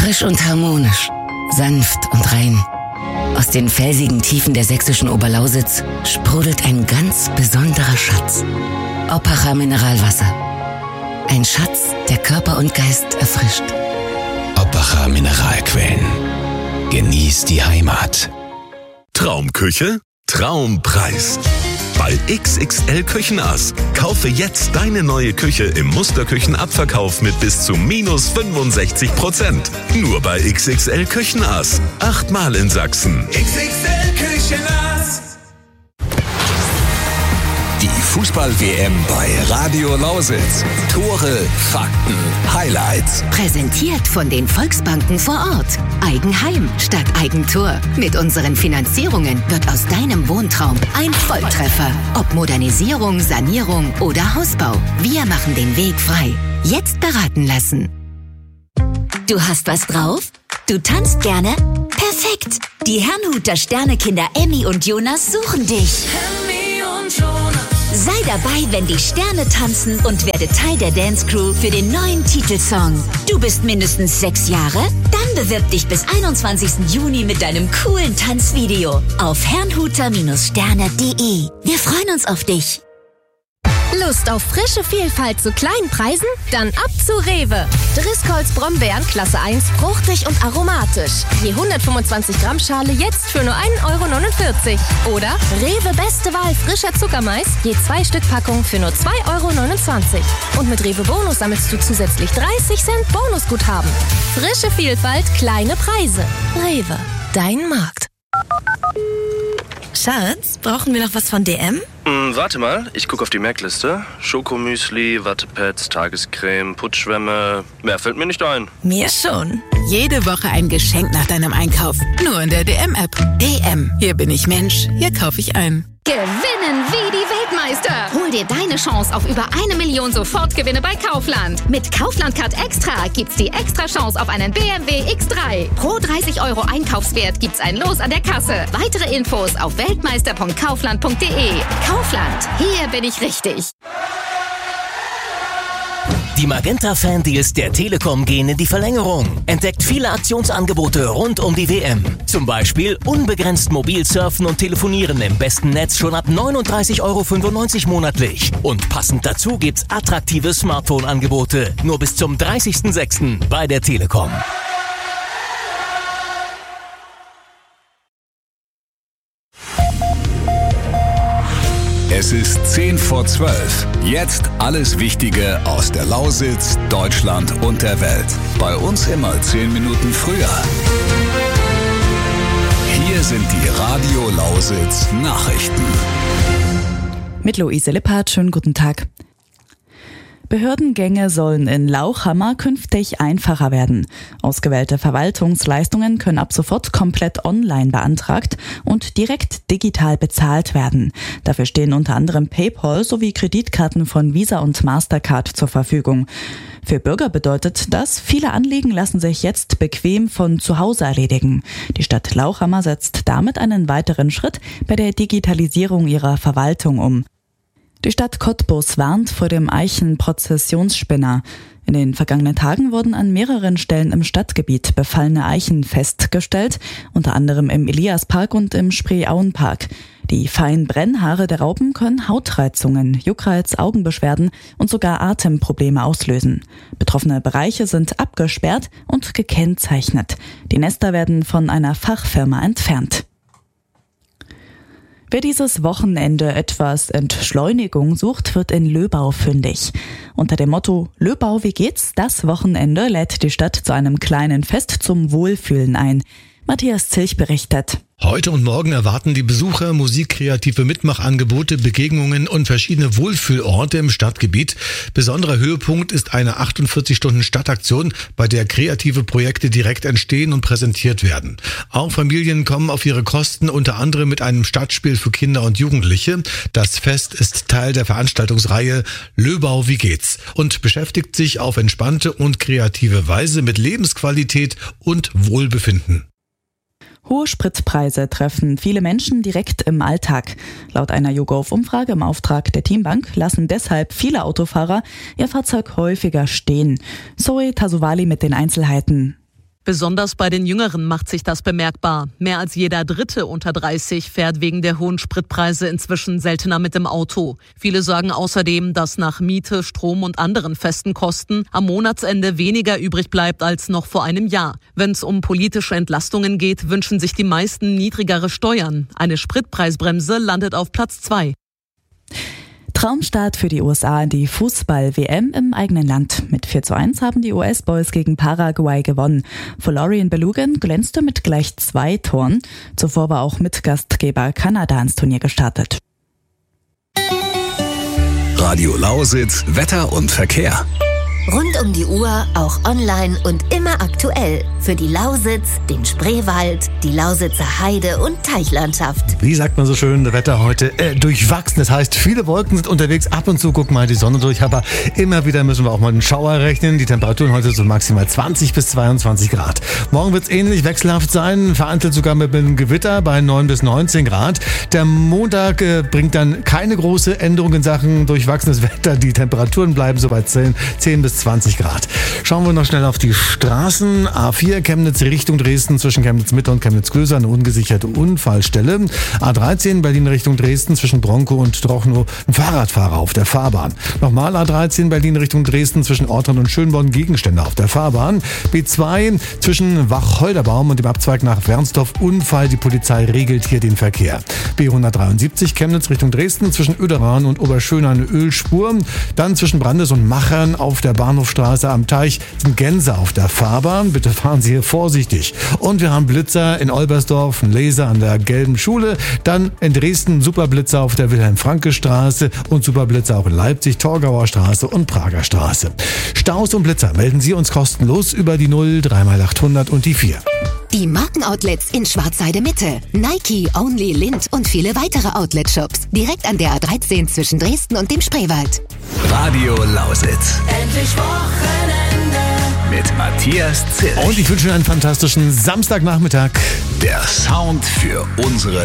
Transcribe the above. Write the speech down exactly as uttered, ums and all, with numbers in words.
Frisch und harmonisch, sanft und rein. Aus den felsigen Tiefen der sächsischen Oberlausitz sprudelt ein ganz besonderer Schatz. Oppacher Mineralwasser. Ein Schatz, der Körper und Geist erfrischt. Oppacher Mineralquellen. Genieß die Heimat. Traumküche? Traumpreis. Bei X X L Küchenass. Kaufe jetzt deine neue Küche im Musterküchenabverkauf mit bis zu minus fünfundsechzig Prozent. Nur bei X X L Küchenass. Achtmal in Sachsen. X X L Küchenass. Die Fußball-W M bei Radio Lausitz. Tore, Fakten, Highlights. Präsentiert von den Volksbanken vor Ort. Eigenheim statt Eigentor. Mit unseren Finanzierungen wird aus deinem Wohntraum ein Volltreffer. Ob Modernisierung, Sanierung oder Hausbau. Wir machen den Weg frei. Jetzt beraten lassen. Du hast was drauf? Du tanzt gerne? Perfekt! Die Herrnhuter Sternekinder Emmy und Jonas suchen dich. Emmy und Jonas. Sei dabei, wenn die Sterne tanzen und werde Teil der Dance Crew für den neuen Titelsong. Du bist mindestens sechs Jahre? Dann bewirb dich bis einundzwanzigsten Juni mit deinem coolen Tanzvideo auf herrnhuter Sterne punkt de. Wir freuen uns auf dich. Lust auf frische Vielfalt zu kleinen Preisen? Dann ab zu Rewe. Driscolls Brombeeren Klasse eins, fruchtig und aromatisch. Je hundertfünfundzwanzig Gramm Schale jetzt für nur ein Euro neunundvierzig. Oder Rewe Beste Wahl frischer Zuckermais, je zwei Stück Packung für nur zwei Euro neunundzwanzig. Und mit Rewe Bonus sammelst du zusätzlich dreißig Cent Bonusguthaben. Frische Vielfalt, kleine Preise. Rewe, dein Markt. Schatz, brauchen wir noch was von D M? Mm, warte mal, ich gucke auf die Merkliste. Schokomüsli, Wattepads, Tagescreme, Putzschwämme. Mehr fällt mir nicht ein. Mir schon. Jede Woche ein Geschenk nach deinem Einkauf. Nur in der D M-App. D M. Hier bin ich Mensch. Hier kaufe ich ein. Gewinnen wie die Weltmeister. Hol dir deine Chance auf über eine Million Sofortgewinne bei Kaufland. Mit Kaufland Card Extra gibt's die extra Chance auf einen B M W X drei. Pro dreißig Euro Einkaufswert gibt's ein Los an der Kasse. Weitere Infos auf weltmeister punkt kaufland punkt de. Kaufland, hier bin ich richtig. Die Magenta-Fan-Deals der Telekom gehen in die Verlängerung. Entdeckt viele Aktionsangebote rund um die W M. Zum Beispiel unbegrenzt mobil surfen und telefonieren im besten Netz schon ab neununddreißig Euro fünfundneunzig monatlich. Und passend dazu gibt's attraktive Smartphone-Angebote. Nur bis zum dreißigsten sechsten bei der Telekom. Es ist zehn vor zwölf. Jetzt alles Wichtige aus der Lausitz, Deutschland und der Welt. Bei uns immer zehn Minuten früher. Hier sind die Radio Lausitz Nachrichten. Mit Luise Lippert, schönen guten Tag. Behördengänge sollen in Lauchhammer künftig einfacher werden. Ausgewählte Verwaltungsleistungen können ab sofort komplett online beantragt und direkt digital bezahlt werden. Dafür stehen unter anderem PayPal sowie Kreditkarten von Visa und Mastercard zur Verfügung. Für Bürger bedeutet das, viele Anliegen lassen sich jetzt bequem von zu Hause erledigen. Die Stadt Lauchhammer setzt damit einen weiteren Schritt bei der Digitalisierung ihrer Verwaltung um. Die Stadt Cottbus warnt vor dem Eichen-Prozessionsspinner. In den vergangenen Tagen wurden an mehreren Stellen im Stadtgebiet befallene Eichen festgestellt, unter anderem im Eliaspark und im Spreeauenpark. Die feinen Brennhaare der Raupen können Hautreizungen, Juckreiz, Augenbeschwerden und sogar Atemprobleme auslösen. Betroffene Bereiche sind abgesperrt und gekennzeichnet. Die Nester werden von einer Fachfirma entfernt. Wer dieses Wochenende etwas Entschleunigung sucht, wird in Löbau fündig. Unter dem Motto Löbau, wie geht's? Das Wochenende lädt die Stadt zu einem kleinen Fest zum Wohlfühlen ein. Matthias Zilch berichtet. Heute und morgen erwarten die Besucher musikkreative Mitmachangebote, Begegnungen und verschiedene Wohlfühlorte im Stadtgebiet. Besonderer Höhepunkt ist eine achtundvierzig Stunden Stadtaktion, bei der kreative Projekte direkt entstehen und präsentiert werden. Auch Familien kommen auf ihre Kosten, unter anderem mit einem Stadtspiel für Kinder und Jugendliche. Das Fest ist Teil der Veranstaltungsreihe Löbau, wie geht's? Und beschäftigt sich auf entspannte und kreative Weise mit Lebensqualität und Wohlbefinden. Hohe Spritpreise treffen viele Menschen direkt im Alltag. Laut einer YouGov-Umfrage im Auftrag der Teambank lassen deshalb viele Autofahrer ihr Fahrzeug häufiger stehen. Zoe Tasovali mit den Einzelheiten. Besonders bei den Jüngeren macht sich das bemerkbar. Mehr als jeder Dritte unter dreißig fährt wegen der hohen Spritpreise inzwischen seltener mit dem Auto. Viele sagen außerdem, dass nach Miete, Strom und anderen festen Kosten am Monatsende weniger übrig bleibt als noch vor einem Jahr. Wenn es um politische Entlastungen geht, wünschen sich die meisten niedrigere Steuern. Eine Spritpreisbremse landet auf Platz zwei. Traumstart für die U S A in die Fußball-W M im eigenen Land. Mit vier zu eins haben die U S-Boys gegen Paraguay gewonnen. Florian Belugan glänzte mit gleich zwei Toren. Zuvor war auch Mitgastgeber Kanada ins Turnier gestartet. Radio Lausitz, Wetter und Verkehr. Rund um die Uhr, auch online und immer aktuell. Für die Lausitz, den Spreewald, die Lausitzer Heide- und Teichlandschaft. Wie sagt man so schön, das Wetter heute äh, durchwachsen. Das heißt, viele Wolken sind unterwegs. Ab und zu guckt mal die Sonne durch. Aber immer wieder müssen wir auch mal einen Schauer rechnen. Die Temperaturen heute so maximal zwanzig bis zweiundzwanzig Grad. Morgen wird es ähnlich wechselhaft sein. Vereinzelt sogar mit einem Gewitter bei neun bis neunzehn Grad. Der Montag äh, bringt dann keine große Änderung in Sachen durchwachsenes Wetter. Die Temperaturen bleiben so bei zehn bis zwanzig Grad. Schauen wir noch schnell auf die Straßen. A vier Chemnitz Richtung Dresden zwischen Chemnitz-Mitte und Chemnitz-Klöser eine ungesicherte Unfallstelle. A dreizehn Berlin Richtung Dresden zwischen Bronkow und Trochnow ein Fahrradfahrer auf der Fahrbahn. Nochmal A dreizehn Berlin Richtung Dresden zwischen Ortrand und Schönborn Gegenstände auf der Fahrbahn. B zwei zwischen Wacholderbaum und dem Abzweig nach Wernsdorf Unfall. Die Polizei regelt hier den Verkehr. B hundertdreiundsiebzig Chemnitz Richtung Dresden zwischen Oederan und Oberschöner eine Ölspur. Dann zwischen Brandes und Machern auf der Bahnhofstraße am Teich sind Gänse auf der Fahrbahn. Bitte fahren Sie hier vorsichtig. Und wir haben Blitzer in Olbersdorf, ein Laser an der Gelben Schule. Dann in Dresden Superblitzer auf der Wilhelm-Franke-Straße und Superblitzer auch in Leipzig, Torgauer Straße und Prager Straße. Staus und Blitzer melden Sie uns kostenlos über die null drei mal achthundert und die vier. Die Markenoutlets in Schwarzheide Mitte. Nike, Only, Lind und viele weitere Outlet-Shops. Direkt an der A dreizehn zwischen Dresden und dem Spreewald. Radio Lausitz. Endlich Wochenende. Mit Matthias Zirch. Und ich wünsche Ihnen einen fantastischen Samstagnachmittag. Der Sound für unsere